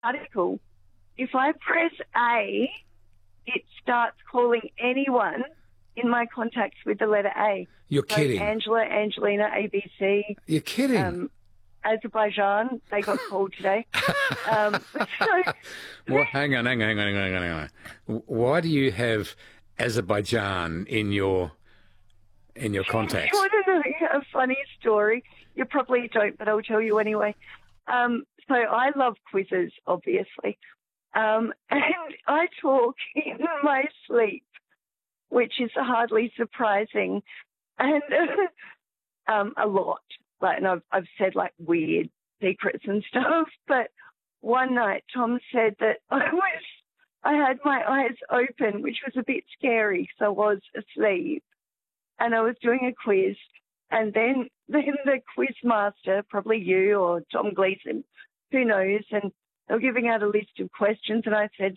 article. If I press A, it starts calling anyone in my contacts with the letter A. You're So kidding. Angela, Angelina, ABC. You're kidding. Azerbaijan, they got called today. So, Well, hang on. Why do you have Azerbaijan in your contacts? you want to know a funny story? You probably don't, but I'll tell you anyway. So I love quizzes, obviously. And I talk in my sleep, which is hardly surprising, and a lot. And I've said like weird secrets and stuff. But one night, Tom said that I had my eyes open, which was a bit scary. So I was asleep, and I was doing a quiz, and then the quiz master, probably you or Tom Gleeson, who knows, and they were giving out a list of questions, and I said,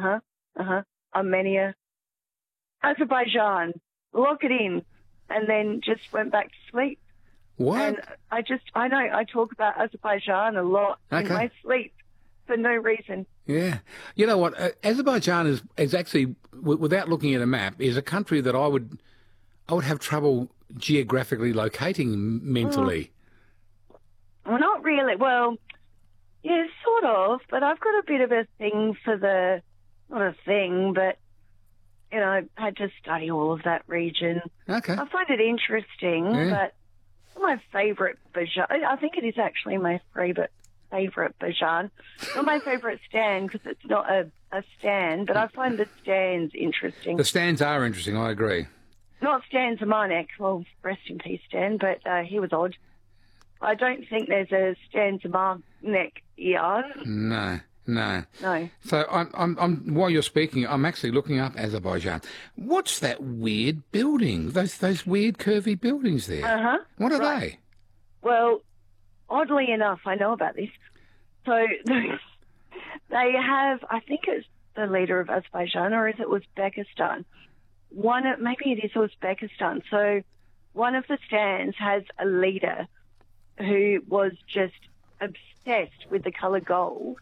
Armenia, Azerbaijan, lock it in, and then just went back to sleep. What? And I talk about Azerbaijan a lot in my sleep for no reason. Yeah. You know what? Azerbaijan is actually, without looking at a map, is a country that I would have trouble geographically locating mentally. Well, not really. Well, yeah, sort of. But I've got a bit of a thing for not a thing, but, you know, I had to study all of that region. Okay. I find it interesting, but my favourite Bajan, I think it is actually my favourite Bajan. Not my favourite stand because it's not a stand, but I find the stands interesting. The stands are interesting, I agree. Not Stan Zemanek, well, rest in peace, Stan, but he was odd. I don't think there's a Stan Zemanek here. No. So I'm while you're speaking, I'm actually looking up Azerbaijan. What's that weird building? Those weird curvy buildings there. What are they? Well, oddly enough, I know about this. So they have, I think it's the leader of Azerbaijan, or is it Uzbekistan? Maybe it is Uzbekistan. So one of the stands has a leader who was just obsessed with the colour gold.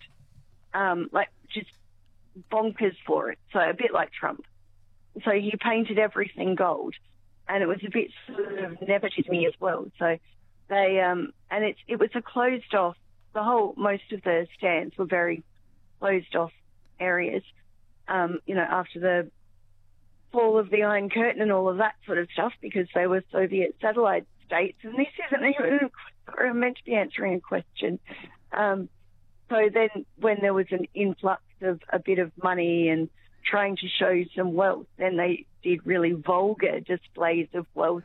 Just bonkers for it. So a bit like Trump. So he painted everything gold, and it was a bit sort of nepotism-y as well. So they, it was a closed off. Most of the stands were very closed off areas. After the fall of the Iron Curtain and all of that sort of stuff, because they were Soviet satellite states, and this isn't even I'm meant to be answering a question. So then when there was an influx of a bit of money and trying to show some wealth, then they did really vulgar displays of wealth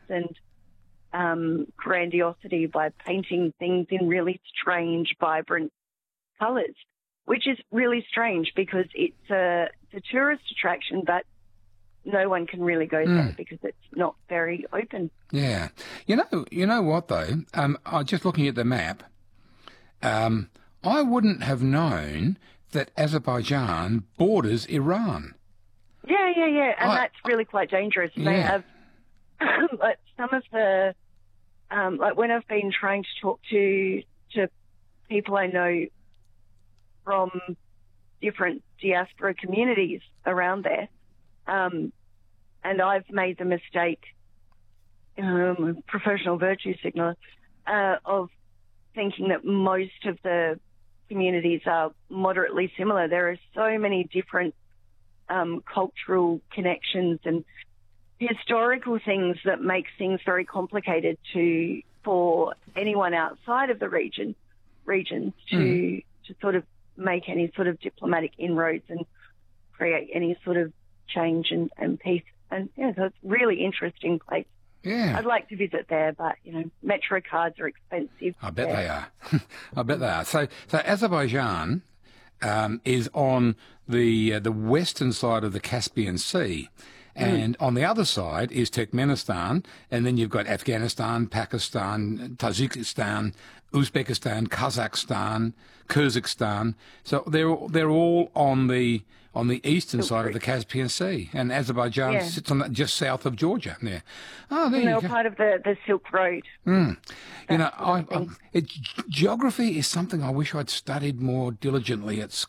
and grandiosity by painting things in really strange, vibrant colours, which is really strange because it's a tourist attraction, but no one can really go there because it's not very open. Yeah. You know what, though? I'm just looking at the map. I wouldn't have known that Azerbaijan borders Iran. Yeah. And that's really quite dangerous. Yeah. They have some of the, when I've been trying to talk to people I know from different diaspora communities around there, and I've made the mistake, a professional virtue signaler, of thinking that most of the communities are moderately similar. There are so many different cultural connections and historical things that make things very complicated for anyone outside of the regions to sort of make any sort of diplomatic inroads and create any sort of change and peace. And so it's a really interesting place. Yeah. I'd like to visit there, but, Metro cards are expensive. I bet they are. I bet they are. So Azerbaijan is on the western side of the Caspian Sea. And on the other side is Turkmenistan, and then you've got Afghanistan, Pakistan, Tajikistan, Uzbekistan, Kazakhstan, Kyrgyzstan. So they're all on the eastern side of the Caspian Sea, and Azerbaijan sits on just south of Georgia. Yeah. Oh, there you go. They're part of the Silk Road. Geography is something I wish I'd studied more diligently at